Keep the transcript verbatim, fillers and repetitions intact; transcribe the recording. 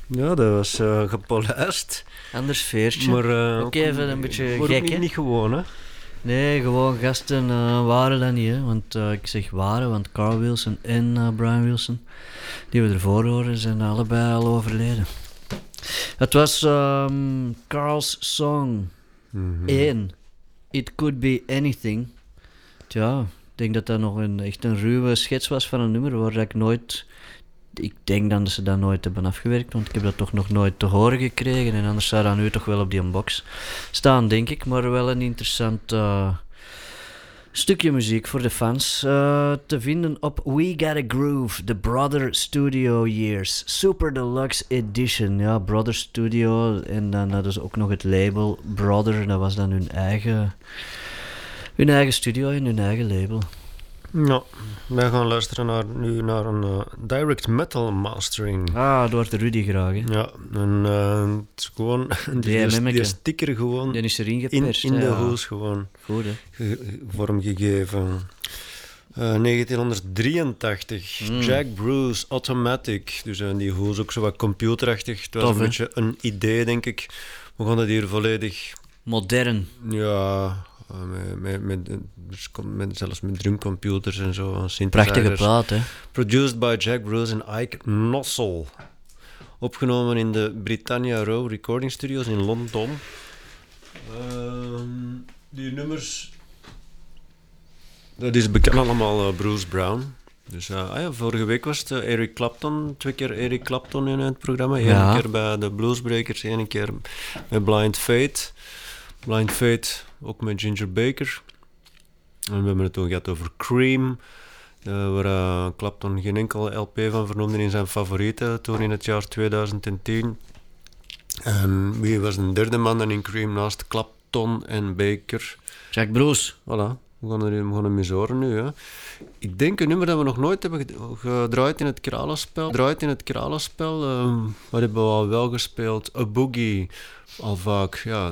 Ja, dat was uh, gepolijst. Anders veertje. Maar uh, ook, ook even een beetje maar gek, niet, hè? niet gewoon, hè? Nee, gewoon gasten uh, waren dat niet, hè. Want uh, ik zeg waren, want Carl Wilson en uh, Brian Wilson, die we ervoor horen, zijn allebei al overleden. Het was um, Carl's song Mm-hmm. één. It Could Be Anything. Tja, ik denk dat dat nog een, echt een ruwe schets was van een nummer waar ik nooit... Ik denk dan dat ze dat nooit hebben afgewerkt, want ik heb dat toch nog nooit te horen gekregen. En anders zou dat nu toch wel op die box staan, denk ik. Maar wel een interessant uh, stukje muziek voor de fans. Uh, te vinden op We Gotta Groove, The Brother Studio Years. Super Deluxe Edition. Ja, Brother Studio. En dan hadden ze ook nog het label Brother. Dat was dan hun eigen, hun eigen studio en hun eigen label. Ja, wij gaan luisteren naar, nu naar een uh, direct metal mastering. Ah, door de Rudy graag, hè? Ja, en uh, het is gewoon... Die, die, die sticker gewoon... Die is erin geperst. In, in de ja. hoes gewoon. Goed, hè? Ge- vormgegeven. Uh, negentien drieëntachtig. Mm. Jack Bruce, Automatic. Dus uh, die hoes ook zo wat computerachtig. Het was Tof, een hè? beetje een idee, denk ik. We gaan het hier volledig... Modern. Ja... Uh, met, met, met, met, zelfs met drumcomputers en zo. Prachtige plaat, hè? Produced by Jack Bruce en Ike Nossel. Opgenomen in de Britannia Row Recording Studios in Londen. Uh, die nummers... Dat is bekend allemaal uh, Bruce Brown. Dus uh, ah ja, vorige week was het uh, Eric Clapton. Twee keer Eric Clapton in het programma. Eén ja. keer bij de Bluesbreakers, één keer met Blind Fate. Blind Fate, ook met Ginger Baker. En we hebben het toen gehad over Cream, uh, waar uh, Clapton geen enkel L P van vernoemde in zijn favorieten, toen in het jaar tweeduizend tien. En wie was een derde man dan in Cream naast Clapton en Baker? Jack Bruce. Voilà, we gaan, er, we gaan hem eens horen nu. Hè. Ik denk een nummer dat we nog nooit hebben gedraaid in het Kralenspel. Gedraaid in het Kralenspel, uh, wat hebben we al wel gespeeld? A Boogie, al vaak, ja.